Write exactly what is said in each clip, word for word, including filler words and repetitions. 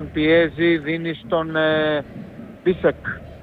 τον πιέζει, δίνει στον ε, Μπίσεκ.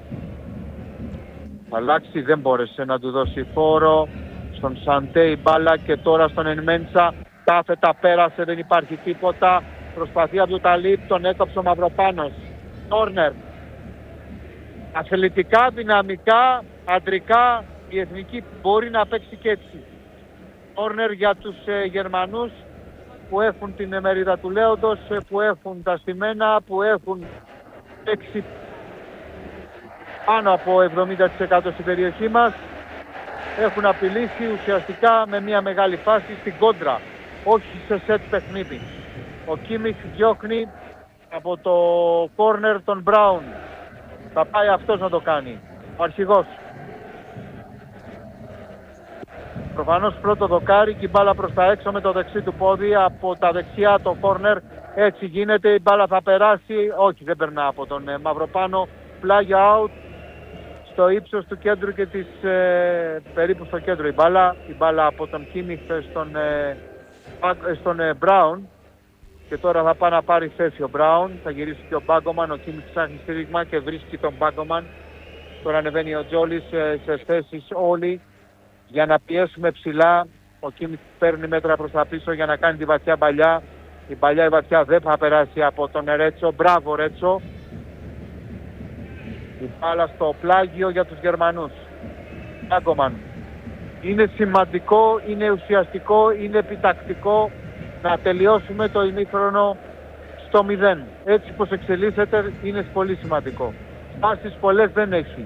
Αλλάξει, δεν μπόρεσε να του δώσει φόρο. Στον Σαντέ η μπάλα και τώρα στον Ενμέντσα. Κάθετα πέρασε, δεν υπάρχει τίποτα. Προσπαθεί από το Ταλίπ, τον έκοψε ο Μαυροπάνος. Κόρνερ. Αθλητικά, δυναμικά, αντρικά, η εθνική μπορεί να παίξει και έτσι. Κόρνερ για τους ε, Γερμανούς που έχουν την μερίδα του λέοντος, ε, που έχουν τα στημένα, που έχουν παίξει πάνω από εβδομήντα τοις εκατό στην περιοχή μας. Έχουν απειλήσει ουσιαστικά με μια μεγάλη φάση στην κόντρα, όχι σε σετ παιχνίδι. Ο Κίμιχ διώχνει από το κόρνερ τον Μπράουν. Θα πάει αυτός να το κάνει, ο αρχηγός. Προφανώς πρώτο δοκάρι και η μπάλα προς τα έξω με το δεξί του πόδι από τα δεξιά το κόρνερ. Έτσι γίνεται, η μπάλα θα περάσει, όχι δεν περνά από τον ε, Μαυροπάνο. Flag out στο ύψος του κέντρου και της, ε, περίπου στο κέντρο η μπάλα. Η μπάλα από τον Κίμιχ στον, ε, στον ε, Μπράουν. Και τώρα θα πάει να πάρει θέση ο Μπράουν, θα γυρίσει και ο Μπάγκομαν, ο Κίμιχ ψάχνει στήριγμα και βρίσκει τον Μπάγκομαν. Τώρα ανεβαίνει ο Τζόλις σε θέσεις όλοι για να πιέσουμε ψηλά. Ο Κίμιχ παίρνει μέτρα προς τα πίσω για να κάνει τη βαθιά μπαλιά. Η μπαλιά η βαθιά δεν θα περάσει από τον Ρέτσο. Μπράβο Ρέτσο. Η μπάλα στο πλάγιο για τους Γερμανούς. Μπάγκομαν. Είναι σημαντικό, είναι ουσιαστικό, είναι επιτακτικό να τελειώσουμε το ημίχρονο στο μηδέν. Έτσι πως εξελίσσεται είναι πολύ σημαντικό. Πάσεις πολλές δεν έχει.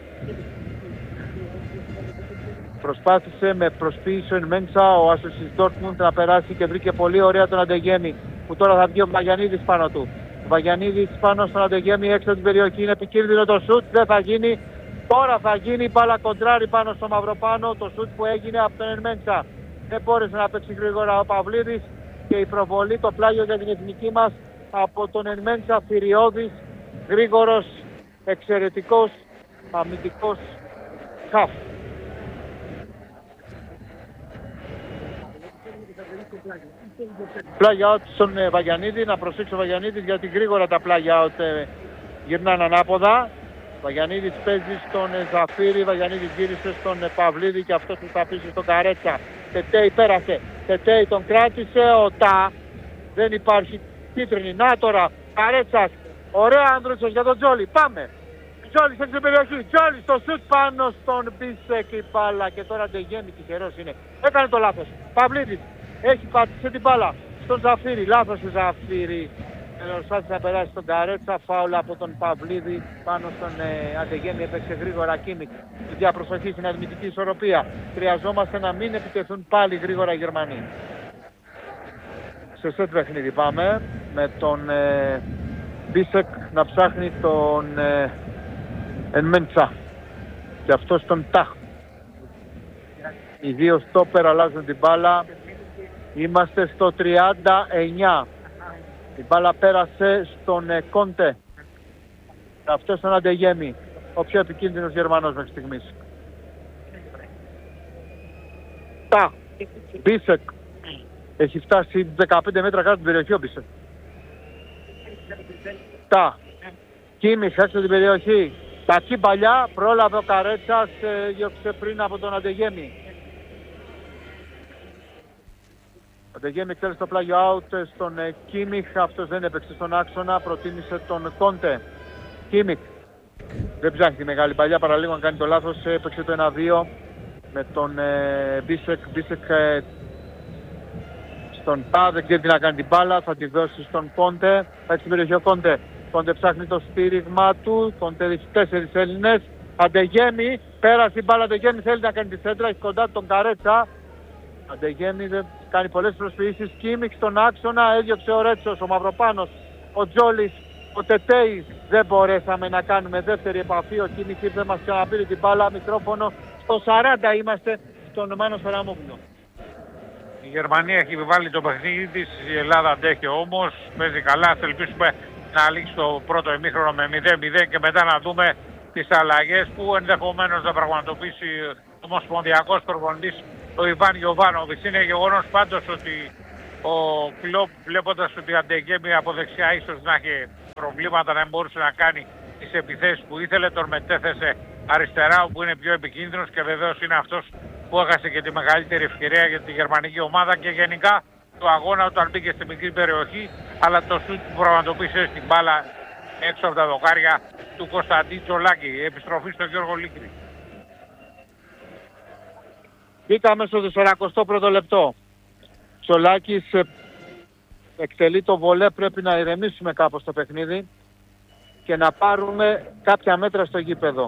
Προσπάθησε με προσποίηση ο Ενμέντσα ο Άσοσης Ντόρτμουντ να περάσει και βρήκε πολύ ωραία τον Αντεγέμι, που τώρα θα βγει ο Βαγιανίδης πάνω του. Ο Βαγιανίδης πάνω στον Αντεγέμι έξω από την περιοχή, είναι επικίνδυνο το σουτ, δεν θα γίνει. Τώρα θα γίνει, μπάλα κοντράρι πάνω στο Μαυροπάνο, το σουτ που έγινε από τον Ενμέντσα. Δεν μπόρεσε να παίξει γρήγορα ο Παυλίδης και η προβολή, το πλάγιο για την εθνική μας από τον Ενμέντσα, θηριώδης, γρήγορος, εξαιρετικός, αμυντικός χαφ. Πλάγια out στον ε, Βαγιανίδη, να προσέξει ο Βαγιανίδης γιατί γρήγορα τα πλάγια out ε, γυρνάνε ανάποδα. Βαγιανίδης παίζει στον ε, Ζαφύρη, Βαγιανίδης γύρισε στον ε, Παυλίδη και αυτός που θα πείσει στον Καρέτσα. Τετέι πέρασε, Τετέι τον κράτησε, ο Τα, δεν υπάρχει κίτρινη. Να τώρα, Καρέτσας, ωραία Άνδρουτσος για τον Τζόλι, πάμε. Τζόλι στην περιοχή, Τζόλι στο σουτ πάνω στον Μπίσεκ η μπάλα και τώρα Ντεγέμι τυχερός είναι. Έκανε το λάθος, Παυλίδης. Έχει πατήσει την μπάλα στον Ζαφύρη, λάθος του Ζαφύρη. Προσπάθησε να περάσει τον Καρέτσα, φάουλα από τον Παυλίδη πάνω στον ε, Αντεγέμι, έπαιξε γρήγορα Κίμιχ. Για προσοχή στην αρνητική ισορροπία. Χρειαζόμαστε να μην επιτεθούν πάλι γρήγορα οι Γερμανοί. Σε σετ παιχνίδι πάμε με τον ε, Μπίσεκ να ψάχνει τον ε, Ενμέντσα και αυτός τον Ταχ. Οι δύο στόπερ αλλάζουν την μπάλα. Είμαστε στο τριάντα εννιά. Η μπάλα πέρασε στον ε, Κόντε. Αυτός τον Αντεγέμι, ο πιο επικίνδυνος Γερμανός μέχρι στιγμής. Τα, Μπίσεκ. Έχει φτάσει δεκαπέντε μέτρα κάτω την περιοχή ο Μπίσεκ. Τα, Κίμιχ έξω την περιοχή. Κακή παλιά, πρόλαβε ο Καρέτσας, ε, διώξε πριν από τον Αντεγέμι. Ο Αντεγέμι εκτέλεσε το πλάγιο out στον ε, Κίμιχ, αυτός δεν έπαιξε στον άξονα, προτίμησε τον Κόντε. Κίμιχ δεν ψάχνει τη μεγάλη παλιά, παραλίγο αν κάνει το λάθος, έπαιξε το ένα δύο με τον ε, Μπίσεκ. Μπίσεκ ε, στον Τα, δεν ξέρει τι να κάνει την μπάλα, θα τη δώσει στον Κόντε. Θα έχει στην περιοχή ο Κόντε. Κόντε ψάχνει το στήριγμα του, Κόντε έχει τέσσερις Έλληνες. Αντεγέμι, πέρασε η μπάλα, Αντεγέμι θέλει να κάνει τη σέντρα, έχει κοντά τον Καρέτσα. Αντεγέμι δεν κάνει πολλές προσποιήσεις. Κίμιχ στον άξονα, έδιωξε ο Ρέτσος, ο Μαυροπάνος, ο Τζόλις, ο Τετέι. Δεν μπορέσαμε να κάνουμε δεύτερη επαφή. Ο Κίμιχ ήρθε, μας ξαναπήρε την μπάλα, μικρόφωνο. Στο σαράντα είμαστε στον Μάνο Σαραμόπουλο. Η Γερμανία έχει επιβάλει το παιχνίδι της, η Ελλάδα αντέχει όμως, παίζει καλά. Ας ελπίσουμε να λήξει το πρώτο ημίχρονο με μηδέν μηδέν και μετά να δούμε τις αλλαγές που ενδεχομένως θα πραγματοποιήσει ο ομοσπονδιακός προπονητής ο Ιβάν Γιοβάνοβιτς. Είναι γεγονός πάντως ότι ο Κλοπ, βλέποντας ότι η Αντεγέμι από δεξιά ίσως να έχει προβλήματα, να μην μπορούσε να κάνει τις επιθέσεις που ήθελε. Τον μετέθεσε αριστερά, όπου είναι πιο επικίνδυνος και βεβαίως είναι αυτός που έχασε και τη μεγαλύτερη ευκαιρία για τη γερμανική ομάδα και γενικά το αγώνα όταν μπήκε στη μικρή περιοχή, αλλά το σουτ που πραγματοποίησε στην μπάλα έξω από τα δοκάρια του Κωνσταντή Τσολάκη. Επιστροφή στον Γιώργο Λίκρη. Μπήκαμε στο σαρανταοστό πρώτο λεπτό. Τσολάκης εκτελεί το βολέ, πρέπει να ηρεμήσουμε κάπως το παιχνίδι και να πάρουμε κάποια μέτρα στο γήπεδο.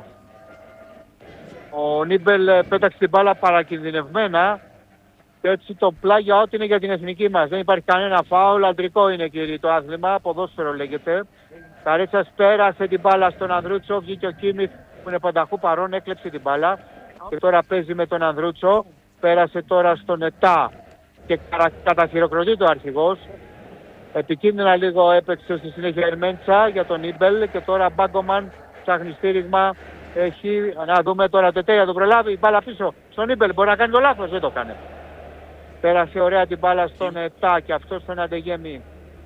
Ο Νίμπελ πέταξε την μπάλα παρακινδυνευμένα και έτσι το πλάγια ό,τι είναι για την εθνική μας. Δεν υπάρχει κανένα φάουλ, αντρικό είναι κύριε το άθλημα, ποδόσφαιρο λέγεται. Καρέτσας πέρασε την μπάλα στον Ανδρούτσο, βγήκε ο Κίμιθ που είναι πανταχού παρόν, έκλεψε την μπάλα και τώρα παίζει με τον Ανδρούτσο. Πέρασε τώρα στον Ετά και καταχειροκροτεί το αρχηγός. Επικίνδυνα λίγο έπαιξε στη συνέχεια Ερμέντσα για τον Νίμπελ και τώρα Μπάγκομαν ψάχνει στήριγμα. Έχει, να δούμε τώρα Τετέ για τον προλάβει, η μπάλα πίσω στον Νίμπελ, μπορεί να κάνει το λάθος, δεν το κάνει. Πέρασε ωραία την μπάλα στον Ετά και αυτό στον Αντεγέμι.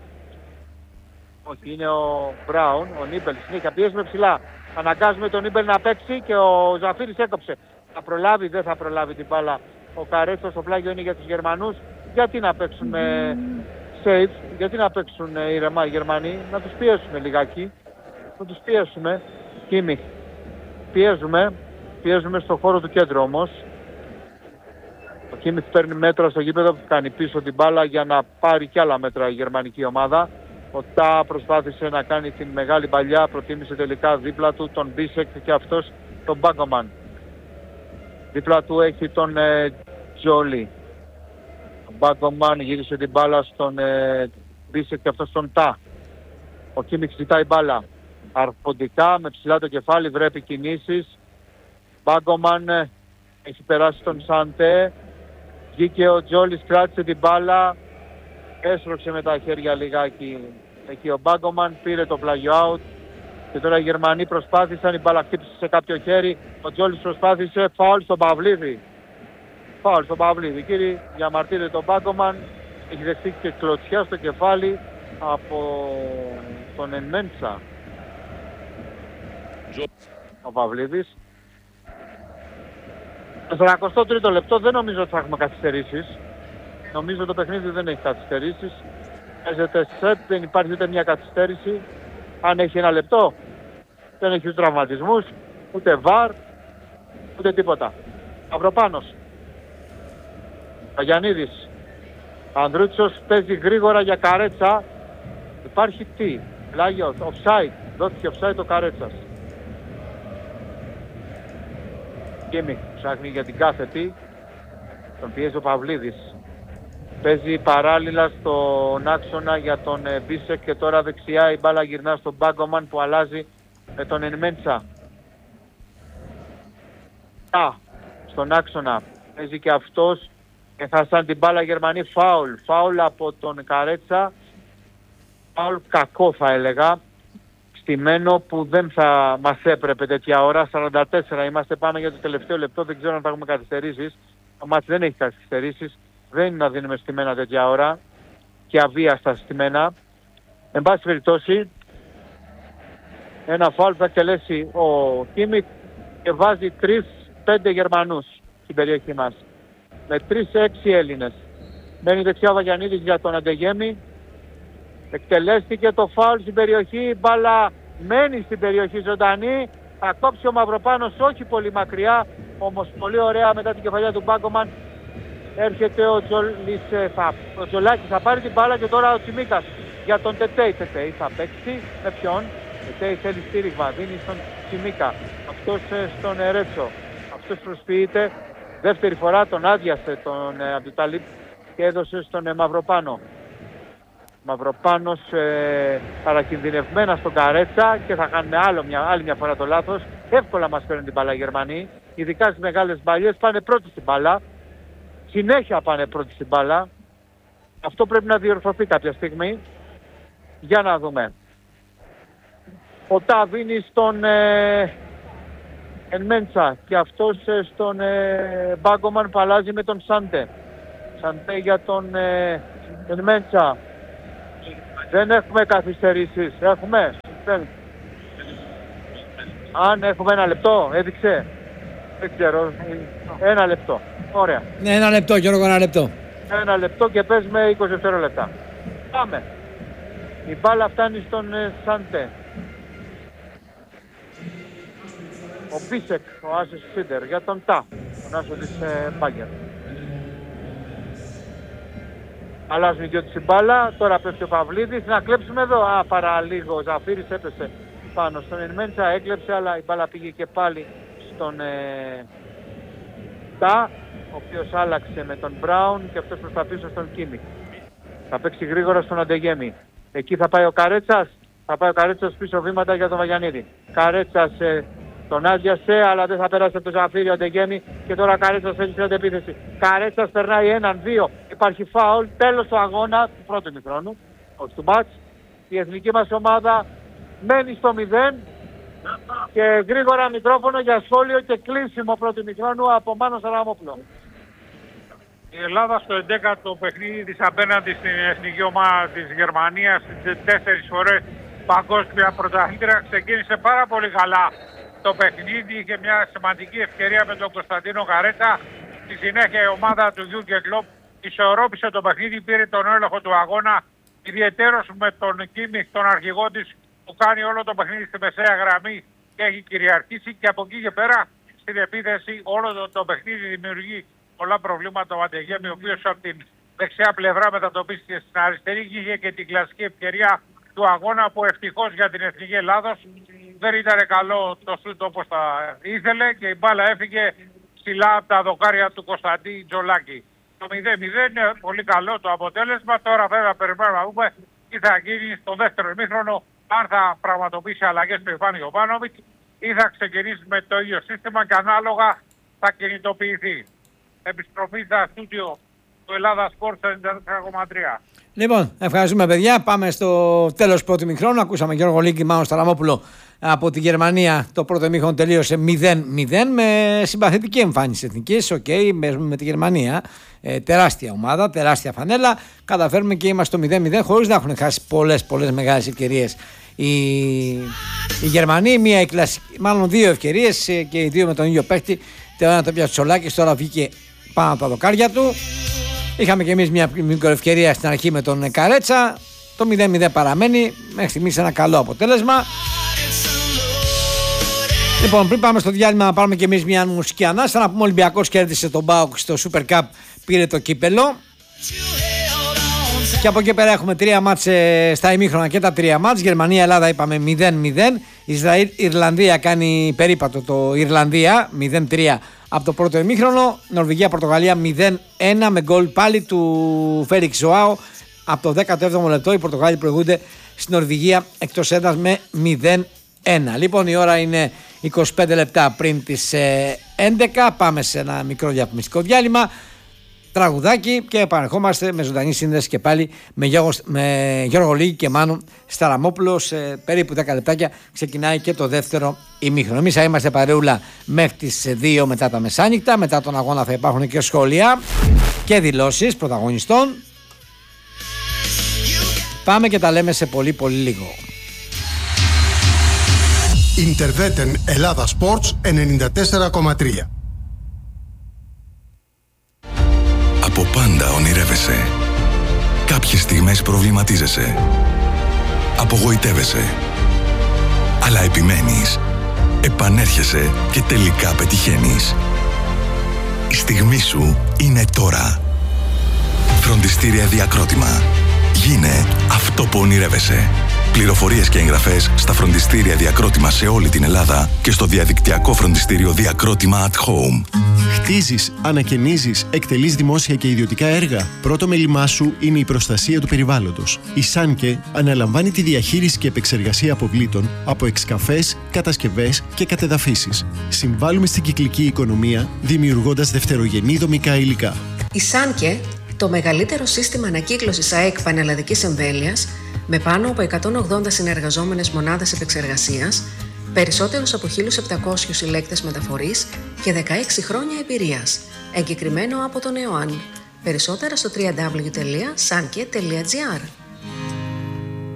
Όχι, είναι ο Μπράουν, ο Νίμπελ, συνέχεια πιέζουμε ψηλά. Αναγκάζουμε τον Νίμπελ να παίξει και ο Ζαφύρης έκοψε. Θα προλάβει, δεν θα προλάβει την μπάλα. Ο Καρέτσος, το πλάγιο είναι για τους Γερμανούς. Γιατί να παίξουν με safe, γιατί να παίξουν ήρεμα οι Γερμανοί, να τους πιέσουμε λιγάκι. Να τους πιέσουμε. Κίμη. Πιέζουμε, πιέζουμε στο χώρο του κέντρου όμως. Ο Κίμιθ παίρνει μέτρα στο γήπεδο, κάνει πίσω την μπάλα για να πάρει κι άλλα μέτρα η γερμανική ομάδα. Ο Τά προσπάθησε να κάνει την μεγάλη παλιά, προτίμησε τελικά δίπλα του τον Μπίσεκ και αυτός τον Μπάγκομαν. Δίπλα του έχει τον ε, Τζόλι. Ο Μπάγκομαν γύρισε την μπάλα στον ε, Μπίσεκ και αυτός τον Τά. Ο Κίμιθ ζητάει μπάλα. Αρποντικά με ψηλά το κεφάλι βρέπει κινήσεις. Μπάγκομαν ε, έχει περάσει τον Σαντέ. Βγήκε ο Τζόλις, κράτησε την μπάλα. Έσπρωξε με τα χέρια λιγάκι. Εκεί ο Μπάγκομαν πήρε το πλάγιο out. Και τώρα οι Γερμανοί προσπάθησαν, η μπάλα χτύπησε σε κάποιο χέρι. Ο Τζόλις προσπάθησε, φάουλ στον Παυλίδη. Φάουλ στον Παυλίδη. Κύριε, διαμαρτύρεται τον Μπάγκομαν. Έχει δεχτεί και κλωτσιά στο κεφάλι από τον Ενμέντσα. Ο Παυλίδης. Στο σαρανταοστό τρίτο λεπτό δεν νομίζω ότι θα έχουμε καθυστερήσεις. Νομίζω το παιχνίδι δεν έχει καθυστερήσεις. Παίζεται σετ, δεν υπάρχει ούτε μια καθυστέρηση. Αν έχει ένα λεπτό, δεν έχει ούτε τραυματισμούς, ούτε βαρ, ούτε τίποτα. Αυροπάνος. Παγιαννίδης. Ανδρούτσος παίζει γρήγορα για Καρέτσα. Υπάρχει τι, πλάγιος, offside. Δόθηκε offside ο Καρέτσας. Κίμη ψάχνει για την κάθετη. Τον πιέζει ο Παυλίδης. Παίζει παράλληλα στον άξονα για τον Μπίσεκ και τώρα δεξιά η μπάλα γυρνά στον Μπάγκομαν που αλλάζει με τον Ενμέντσα. Α, στον άξονα παίζει και αυτός και θα σαν την μπάλα Γερμανή. Φάουλ, φάουλ από τον Καρέτσα. Φάουλ κακό θα έλεγα. Στημένο που δεν θα μας έπρεπε τέτοια ώρα. σαράντα τέσσερα είμαστε, πάμε για το τελευταίο λεπτό, δεν ξέρω αν θα έχουμε καθυστερήσεις. Ο μάτς δεν έχει καθυστερήσεις. Δεν είναι να δίνουμε στημένα τέτοια ώρα και αβίαστα στημένα. Εν πάση περιπτώσει, ένα φάουλ θα εκτελέσει ο Κίμιθ και βάζει τρεις πέντε Γερμανούς στην περιοχή μας. Με τρεις έξι Έλληνες. Μένει δεξιά ο Βαγιαννίδης για τον Αντεγέμι. Εκτελέστηκε το φάουλ στην περιοχή, μπάλα μένει στην περιοχή ζωντανή. Θα κόψει ο Μαυροπάνος, όχι πολύ μακριά, όμως πολύ ωραία μετά την κεφαλιά του Μπάγκομαν. Έρχεται ο Τζολής, θα, ο Τζολάκης θα πάρει την μπάλα και τώρα ο Τσιμίκας για τον Τετέι. Τετέι θα παίξει με ποιον? Τετέι θέλει στήριγμα, δίνει στον Τσιμίκα. Αυτός στον Ερέτσο. Αυτός προσποιείται. Δεύτερη φορά τον άδειασε τον ε, Αμπιταλίπ και έδωσε στον ε, Μαυροπάνο. Μαυροπάνος ε, παρακινδυνευμένα στον Καρέτσα και θα κάνουμε άλλο μια, άλλη μια φορά το λάθος. Εύκολα μας παίρνουν την μπάλα οι Γερμανοί. Ειδικά στις μεγάλες μπαλιές πάνε πρώτοι στην μπάλα. Συνέχεια πάνε πρώτοι στην μπάλα. Αυτό πρέπει να διορθωθεί κάποια στιγμή. Για να δούμε. Ο Τά δίνει στον ε, Ενμέντσα και αυτός ε, στον ε, Μπάγκομαν που αλλάζει με τον Σάντε. Σάντε για τον ε, Ενμέντσα. Δεν έχουμε καθυστερήσεις. Έχουμε. Δεν. Αν έχουμε ένα λεπτό, έδειξε. Δεν ξέρω. Ένα λεπτό. Ωραία. Ναι, ένα λεπτό, Γιώργο, ένα λεπτό. Ένα λεπτό και πες με είκοσι δευτερόλεπτα. Πάμε. Η μπάλα φτάνει στον ε, Σάντε. Ο Μπίσεκ, ο Άσης Σίντερ για τον Τα, τον άσο της ε, Μπάγκερ. Αλλάζουν οι δυο της η μπάλα, τώρα πέφτει ο Παυλίδης. Να κλέψουμε εδώ. Α, παραλίγο, ο Ζαφύρης έπεσε πάνω στον Ενμέντσα, έκλεψε, αλλά η μπάλα πήγε και πάλι στον ε, Τα, ο οποίος άλλαξε με τον Μπράουν και αυτός προς τα πίσω στον Κίμικ. Θα παίξει γρήγορα στον Αντεγέμι. Εκεί θα πάει ο Καρέτσας. Θα πάει ο Καρέτσας πίσω βήματα για τον Βαγιανίδη. Καρέτσας ε, τον άδειασε, αλλά δεν θα περάσει από το Ζαφύρι ο Αντεγέμι. Και τώρα Καρέτσας έχει στην αντεπίθεση. Καρέτσας περνάει έναν, δύο. Υπάρχει φάουλ. Τέλος του αγώνα του πρώτου ημιχρόνου. Όχι του μάτς. Η εθνική μας ομάδα μένει στο μηδέν. Και γρήγορα μικρόφωνο για σχόλιο και κλείσιμο πρώτου ημιχρόνου από Μάνο Σαραμόπουλο. Η Ελλάδα στο εντέκατο παιχνίδι της απέναντι στην εθνική ομάδα της Γερμανίας, τέσσερις φορές παγκόσμια πρωταθλήτρια, ξεκίνησε πάρα πολύ καλά το παιχνίδι. Είχε μια σημαντική ευκαιρία με τον Κωνσταντίνο Καρέτσα. Στη συνέχεια η ομάδα του Γιούγκεν Κλοπ ισορρόπησε το παιχνίδι, πήρε τον έλεγχο του αγώνα, ιδιαιτέρως με τον Κίμιχ, τον αρχηγό της, που κάνει όλο το παιχνίδι στη μεσαία γραμμή και έχει κυριαρχήσει, και από εκεί και πέρα στην επίθεση όλο το, το παιχνίδι δημιουργεί πολλά προβλήματα. Ο Αντεγέμι, ο οποίος από την δεξιά πλευρά μετατοπίστηκε στην αριστερή, και είχε και την κλασική ευκαιρία του αγώνα που ευτυχώς για την Εθνική Ελλάδος δεν ήταν καλό το σούτ όπως τα ήθελε και η μπάλα έφυγε ψηλά από τα δοκάρια του Κωνσταντή Τζολάκη. Το μηδέν μηδέν είναι πολύ καλό το αποτέλεσμα. Τώρα βέβαια περιμένουμε να δούμε τι θα γίνει στο δεύτερο ημίχρονο, αν θα πραγματοποιήσει αλλαγές του Ιβάν Ιωβάνοβιτς ή θα ξεκινήσει με το ίδιο σύστημα και ανάλογα θα κινητοποιηθεί. Επιστροφή στα στούντιο του Ελλάδα Sports ενενήντα τέσσερα κόμμα τρία. Λοιπόν, ευχαριστούμε παιδιά. Πάμε στο τέλος πρώτου ημιχρόνου. Ακούσαμε Γιώργο Λίγκη, Μάνο Σταραμόπουλο από τη Γερμανία. Το πρώτο ημίχρονο τελείωσε μηδέν μηδέν με συμπαθητική εμφάνιση εθνικής. Οκ, okay, με τη Γερμανία. Ε, τεράστια ομάδα, τεράστια φανέλα. Καταφέρουμε και είμαστε στο μηδέν μηδέν χωρίς να έχουν χάσει πολλές πολλές μεγάλες ευκαιρίες. Οι, οι Γερμανοί, μία η κλασική, μάλλον δύο ευκαιρίες και οι δύο με τον ίδιο παίκτη. Το ένα το πιάσει Τσολάκης, τώρα βγήκε πάνω από τα δοκάρια του. Είχαμε και εμείς μια μικροευκαιρία στην αρχή με τον Καρέτσα. Το μηδέν μηδέν παραμένει. Μέχρι στιγμής ένα καλό αποτέλεσμα. Λοιπόν, πριν πάμε στο διάλειμμα, να πάρουμε και εμείς μια μουσική ανάσα. Να πούμε: ο Ολυμπιακός κέρδισε τον ΠΑΟΚ στο Super Cup, πήρε το κύπελο. Και από εκεί πέρα έχουμε τρία μάτς ε, στα ημίχρονα και τα τρία μάτς. Γερμανία-Ελλάδα είπαμε μηδέν μηδέν. Ισραήλ-Ιρλανδία κάνει περίπατο το Ιρλανδία μηδέν τρία από το πρώτο ημίχρονο. Νορβηγία-Πορτογαλία μηδέν ένα με γκολ πάλι του Φέριξ Ζωάο. Από το δέκατο έβδομο λεπτό οι Πορτογάλοι προηγούνται στην Νορβηγία εκτός έδρας με μηδέν ένα. Λοιπόν, η ώρα είναι είκοσι πέντε λεπτά πριν τις ε, έντεκα. Πάμε σε ένα μικρό διαφημιστικό διάλειμμα. Τραγουδάκι και επανερχόμαστε με ζωντανή σύνδεση και πάλι με Γιώργο, με Γιώργο Λίγκη και Μάνο Σταραμόπουλο. Σε περίπου δέκα λεπτάκια ξεκινάει και το δεύτερο ημίχρονο. Εμείς θα είμαστε παρεούλα μέχρι τις δύο μετά τα μεσάνυχτα. Μετά τον αγώνα θα υπάρχουν και σχόλια και δηλώσεις πρωταγωνιστών. Πάμε και τα λέμε σε πολύ πολύ λίγο. Ιντερβέτεν Ελλάδα Sports ενενήντα τέσσερα κόμμα τρία. Από πάντα ονειρεύεσαι. Κάποιες στιγμές προβληματίζεσαι. Απογοητεύεσαι. Αλλά επιμένεις. Επανέρχεσαι και τελικά πετυχαίνεις. Η στιγμή σου είναι τώρα. Φροντιστήρια Διακρότημα. Γίνε αυτό που ονειρεύεσαι. Πληροφορίες και εγγραφές στα φροντιστήρια Διακρότημα σε όλη την Ελλάδα και στο διαδικτυακό φροντιστήριο Διακρότημα at Home. Χτίζεις, ανακαινίζεις, εκτελείς δημόσια και ιδιωτικά έργα. Πρώτο μέλημά σου είναι η προστασία του περιβάλλοντος. Η Σάνκε αναλαμβάνει τη διαχείριση και επεξεργασία αποβλήτων από εξκαφές, κατασκευές και κατεδαφίσεις. Συμβάλλουμε στην κυκλική οικονομία δημιουργώντας δευτερογενή δομικά υλικά. Η Σάνκε, το μεγαλύτερο σύστημα ανακύκλωσης ΑΕΚ πανελλαδικής εμβέλειας, με πάνω από εκατόν ογδόντα συνεργαζόμενες μονάδες επεξεργασίας, περισσότερους από χίλιους επτακόσιους συλλέκτες μεταφορής και δεκαέξι χρόνια εμπειρίας. Εγκεκριμένο από τον ΕΟΑΝ. Περισσότερα στο double-u double-u double-u τελεία sanke τελεία gr.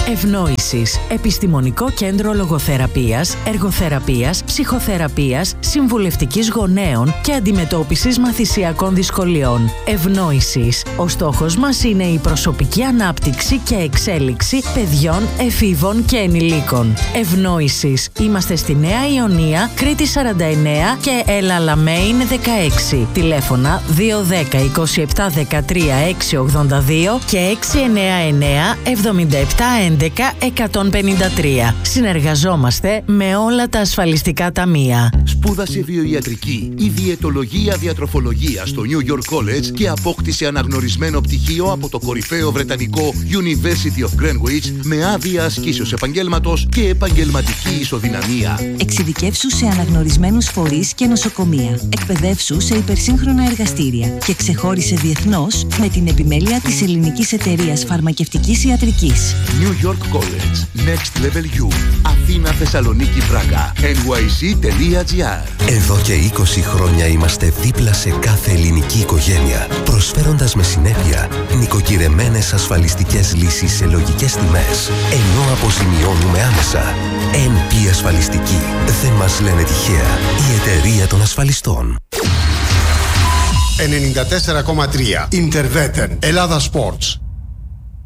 Ευνόησης. Επιστημονικό κέντρο λογοθεραπείας, εργοθεραπείας, ψυχοθεραπείας, συμβουλευτικής γονέων και αντιμετώπισης μαθησιακών δυσκολιών. Ευνόησης. Ο στόχος μας είναι η προσωπική ανάπτυξη και εξέλιξη παιδιών, εφήβων και ενηλίκων. Ευνόησης. Είμαστε στη Νέα Ιωνία, Κρήτη σαράντα εννέα και Ελαλαμέιν δεκαέξι. Τηλέφωνα δύο ένα μηδέν είκοσι επτά δεκατρία έξι ογδόντα δύο και έξι εννέα εννέα εβδομήντα επτά έντεκα εκατόν πενήντα τρία. Συνεργαζόμαστε με όλα τα ασφαλιστικά ταμεία. Σπούδασε βιοιατρική ή διαιτολογία διατροφολογία στο New York College και απόκτησε αναγνωρισμένο πτυχίο από το κορυφαίο βρετανικό University of Greenwich με άδεια ασκήσεως επαγγέλματος και επαγγελματική ισοδυναμία. Εξειδικεύσου σε αναγνωρισμένους φορείς και νοσοκομεία. Εκπαιδεύσου σε υπερσύγχρονα εργαστήρια και ξεχώρισε διεθνώς με την επιμέλεια της Ελληνικής Εταιρείας Φαρμακευτικής Ιατρικής. New York College. Next Level U. Αθήνα, Θεσσαλονίκη, Πράγα. εν γουάι σι τελεία τζι άρ. Εδώ και είκοσι χρόνια είμαστε δίπλα σε κάθε ελληνική οικογένεια, προσφέροντας με συνέπεια νοικοκυρεμένες ασφαλιστικές λύσεις σε λογικές τιμές, ενώ αποζημιώνουμε άμεσα. εν πι Ασφαλιστική. Δεν μας λένε τυχαία. Η εταιρεία των ασφαλιστών. ενενήντα τέσσερα κόμμα τρία Interveten Ελλάδα Sports.